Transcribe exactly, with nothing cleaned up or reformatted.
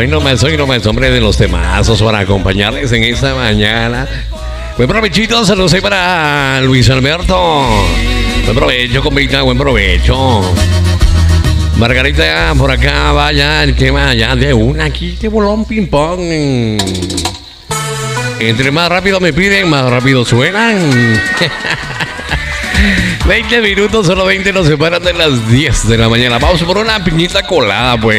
hoy nomás, hoy nomás, hombre, de los temazos para acompañarles en esta mañana. Buen provechito, saludos ahí para Luis Alberto. Buen provecho, compita, buen provecho. Margarita, por acá, vaya, el que vaya de una aquí, que bolón ping pong. Entre más rápido me piden, más rápido suenan. veinte minutos, solo veinte nos separan de las diez de la mañana. Vamos por una piñita colada, pues.